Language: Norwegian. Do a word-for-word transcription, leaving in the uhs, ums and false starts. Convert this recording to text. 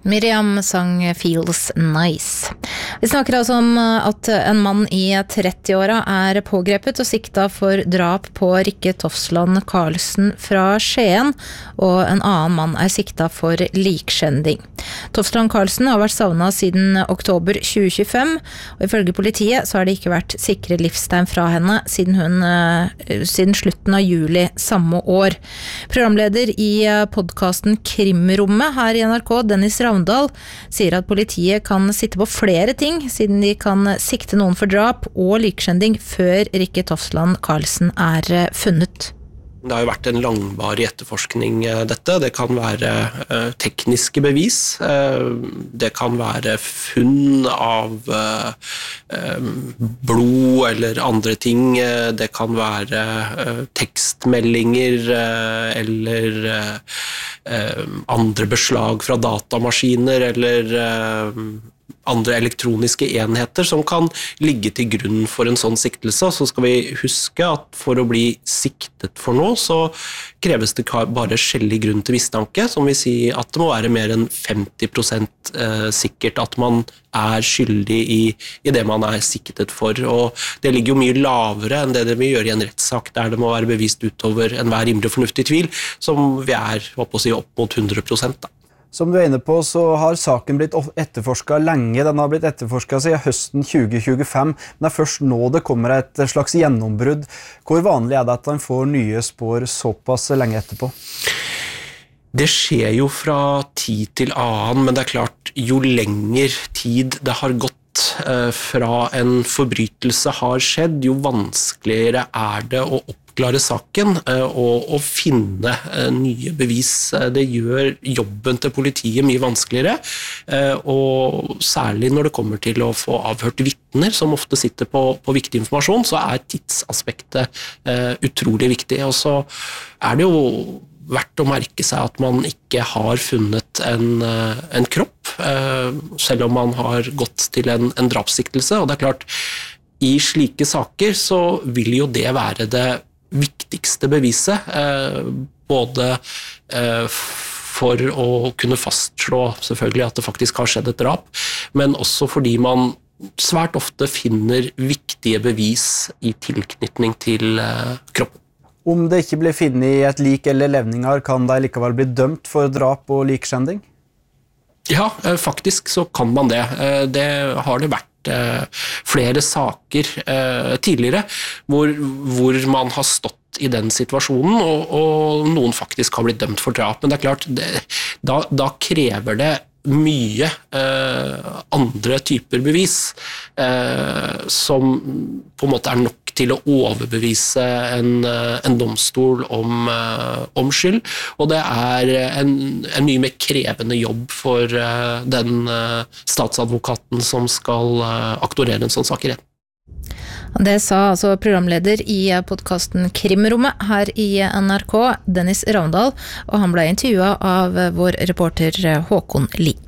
Miriam sang Feels Nice. Vi snakker altså om at en mann i trettiåra er pågrepet og sikta for drap på Rikke Tofsland Karlsen fra Skien, og en annen mann er sikta for likskjending. Tofsland Karlsen har vært savnet siden oktober tjue tjuefem, og ifølge politiet så har det ikke vært sikre livstegn fra henne siden, hun, siden slutten av juli samme år. Programleder i podcasten Krimrommet her i N R K, Dennis Ravndal, sier at politiet kan sitte på flere ting, siden de kan sikte noen for drap og likskjending før Rikke Tofsland Karlsen er funnet. Det har jo vært en langvarig etterforskning dette. Det kan være uh, tekniske bevis, uh, det kan være funn av uh, um, blod eller andre ting, uh, det kan være uh, tekstmeldinger uh, eller uh, uh, andre beslag fra datamaskiner eller uh, andre elektroniske enheter som kan ligge til grunn for en sånn siktelse. Så skal vi huske at for å bli siktet for noe, så kreves det bare skjellig grunn til mistanke, som vil si at det må være mer enn femti prosent sikkert at man er skyldig i, i det man er siktet for. Og det ligger jo mye lavere enn det det vil gjøre i en rettssak, der det må være bevist utover enhver rimelig fornuftig tvil, som vi er opp, å si, opp mot hundre prosent da. Som du er inne på, så har saken blitt etterforsket lenge. Den har blitt etterforsket siden høsten tjue tjuefem, men det er først nå det kommer et slags gjennombrudd. Hvor vanlig er det at man får nye spor såpass lenge etterpå? Det skjer jo fra tid til annen, men det er klart, jo lenger tid det har gått fra en forbrytelse har skjedd, jo vanskeligere er det å oppklare saken og å finne nye bevis. Det gjør jobben til politiet mye vanskeligere, og særlig når det kommer til å få avhørt vitner, som ofte sitter på, på viktig informasjon, så er tidsaspektet utrolig viktig. Og så er det jo verdt å merke seg at man ikke har funnet en, en kropp, selv om man har gått til en, en drapssiktelse. Og det er klart, i slike saker så vil jo det være det viktigste beviset, både for å kunne fastslå selvfølgelig at det faktisk har skjedd et drap, men også fordi man svært ofte finner viktige bevis i tilknytning til kroppen. Om det ikke blir funnet i et lik eller levninger, kan de likevel bli dømt for drap og likskjending? Ja, faktisk så kan man det. Det har det vært flere saker tidligere hvor, hvor man har stått i den situasjonen, og, og noen faktisk har blitt dømt for drap. Men det er klart, det, da, da krever det mye eh, andre typer bevis eh, som på en måte er nok til å overbevise en, en domstol om, eh, om skyld, og det er en, en mye mer krevende jobb for eh, den eh, statsadvokaten som skal eh, aktorere en sånn sak i retten. Det sa altså programleder i podcasten Krimrommet her i N R K, Dennis Ravndal, og han ble intervjuet av vår reporter Håkon Li.